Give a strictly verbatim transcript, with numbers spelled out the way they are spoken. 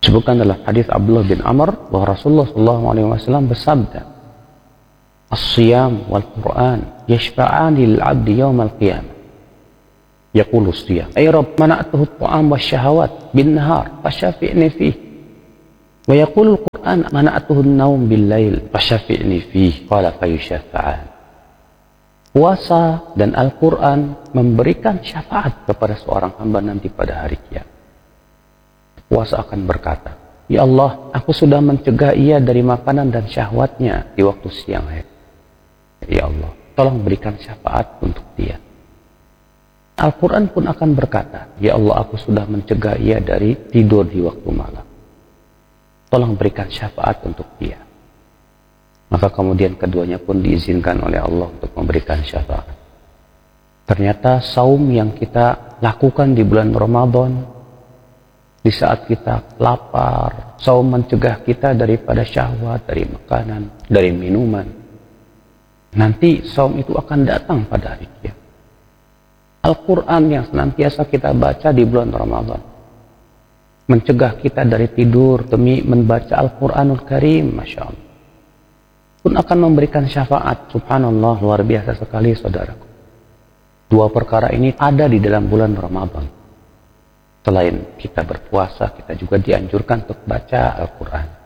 Disebutkan dalam hadis Abdullah bin Amr bahwa Rasulullah shallallahu alaihi wasallam bersabda, "As-siyam wal Qur'an yashfa'ani lil 'abdi yawmal qiyamah." Yaqulu as-siyam, "Ay Rabb, mana'tuhu at-ta'am wasyahawat bin nahar fasyafi'ni fihi." Wa yaqulu al-Qur'an, "Mana'tuhu an-nawm bil-lail fasyafi'ni fihi." Qala fayusyafa'an. Puasa dan Al-Quran memberikan syafaat kepada seorang hamba nanti pada hari kiamat. Puasa akan berkata, "Ya Allah, aku sudah mencegah ia dari makanan dan syahwatnya di waktu siang hari. Ya Allah, tolong berikan syafaat untuk dia." Al-Quran pun akan berkata, "Ya Allah, aku sudah mencegah ia dari tidur di waktu malam. Tolong berikan syafaat untuk dia." Maka kemudian keduanya pun diizinkan oleh Allah untuk memberikan syafaat. Ternyata saum yang kita lakukan di bulan Ramadan, di saat kita lapar, saum mencegah kita daripada syahwat, dari makanan, dari minuman. Nanti saum itu akan datang pada hari kiamat. Al-Quran yang senantiasa kita baca di bulan Ramadan mencegah kita dari tidur demi membaca Al-Quranul Karim, Masya Allah, pun akan memberikan syafaat. Subhanallah, luar biasa sekali saudaraku. Dua perkara ini ada di dalam bulan Ramadan. Selain kita berpuasa, kita juga dianjurkan untuk baca Al-Quran.